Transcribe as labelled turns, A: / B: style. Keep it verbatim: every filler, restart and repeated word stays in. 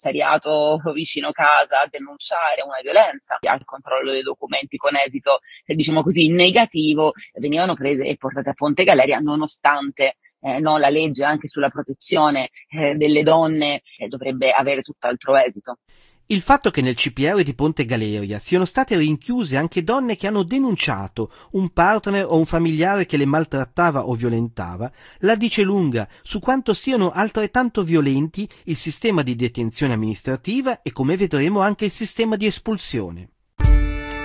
A: commissariato vicino casa a denunciare una violenza, al controllo dei documenti con esito, eh, diciamo così, negativo, venivano prese e portate a Ponte Galeria nonostante eh, no, la legge anche sulla protezione eh, delle donne eh, dovrebbe avere tutt'altro esito.
B: Il fatto che nel C P R di Ponte Galeria siano state rinchiuse anche donne che hanno denunciato un partner o un familiare che le maltrattava o violentava, la dice lunga su quanto siano altrettanto violenti il sistema di detenzione amministrativa e, come vedremo, anche il sistema di espulsione.